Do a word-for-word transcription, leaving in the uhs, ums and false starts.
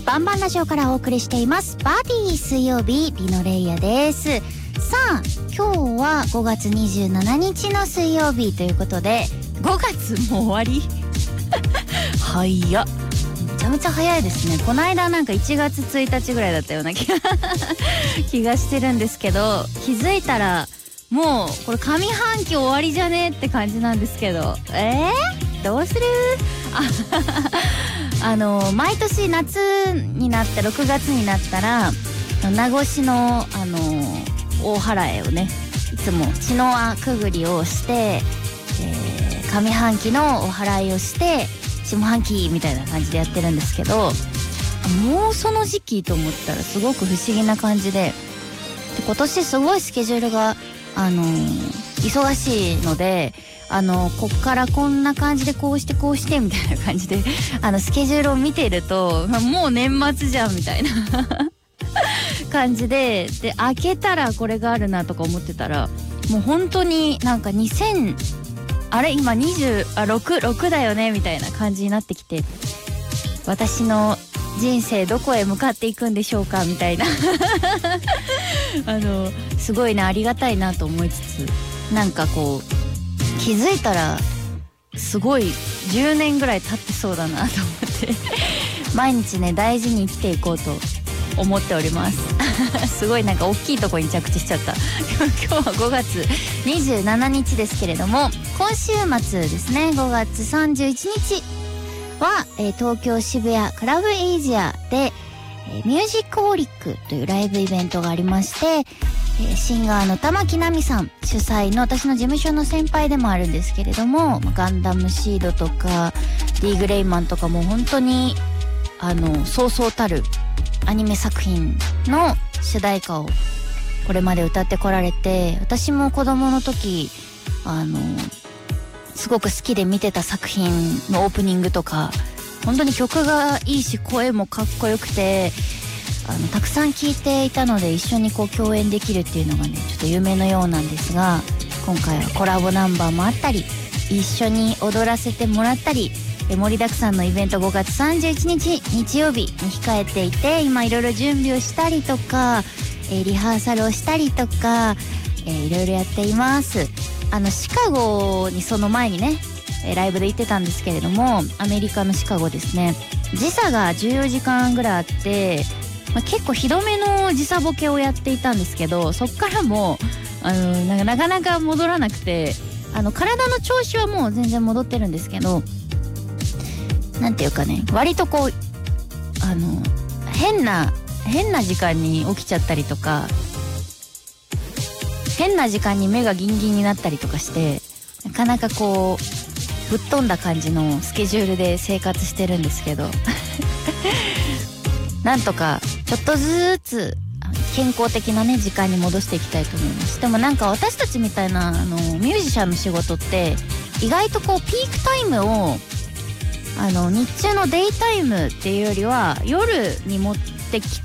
バンバンラジオからお送りしていますバディ水曜日、リノレイヤです。さあ今日はごがつにじゅうしちにちの水曜日ということで、ごがつも終わり早っ、めちゃめちゃ早いですね。この間なんかいちがつついたちぐらいだったような気が気がしてるんですけど、気づいたらもうこれ上半期終わりじゃねって感じなんですけど、えー、どうするああの毎年夏になってろくがつになったら名越のあの大祓をね、いつも血の輪くぐりをして、えー、上半期のお祓いをして下半期みたいな感じでやってるんですけど、もうその時期と思ったらすごく不思議な感じで、で今年すごいスケジュールがあのー、忙しいので、あのこっからこんな感じでこうしてこうしてみたいな感じであのスケジュールを見ていると、もう年末じゃんみたいな感じで、で開けたらこれがあるなとか思ってたら、もう本当になんかにせんあれ今にじゅうろく、ろくだよねみたいな感じになってきて、私の人生どこへ向かっていくんでしょうかみたいなあのすごいね、ありがたいなと思いつつ、なんかこう気づいたらすごいじゅうねんぐらい経ってそうだなと思って毎日ね大事に生きていこうと思っておりますすごいなんか大きいとこに着地しちゃった今日はごがつにじゅうしちにちですけれども、今週末ですね、ごがつさんじゅういちにちは、えー、東京渋谷クラブエイジアで、えー、ミュージックホリックというライブイベントがありまして、えー、シンガーの玉木奈美さん主催の、私の事務所の先輩でもあるんですけれども、ガンダムシードとか D グレイマンとかも本当にあのそうそうたるアニメ作品の主題歌をこれまで歌ってこられて、私も子供の時あのすごく好きで見てた作品のオープニングとか、本当に曲がいいし声もかっこよくて、あのたくさん聴いていたので、一緒にこう共演できるっていうのがねちょっと夢のようなんですが、今回はコラボナンバーもあったり、一緒に踊らせてもらったり、盛りだくさんのイベントごがつさんじゅういちにち日曜日に控えていて、今いろいろ準備をしたりとか、えー、リハーサルをしたりとか、えー、いろいろやっています。あのシカゴにその前にね、えー、ライブで行ってたんですけれども、アメリカのシカゴですね、時差がじゅうよじかんぐらいあって、まあ、結構ひどめの時差ボケをやっていたんですけど、そっからもあのなんかなかなか戻らなくて、あの体の調子はもう全然戻ってるんですけど、なんていうかね、割とこうあの変な変な時間に起きちゃったりとか、変な時間に目がギンギンになったりとかして、なかなかこうぶっ飛んだ感じのスケジュールで生活してるんですけどなんとかちょっとずつ健康的なね時間に戻していきたいと思います。でもなんか私たちみたいなあのミュージシャンの仕事って意外とこうピークタイムをあの日中のデイタイムっていうよりは夜に持ってきて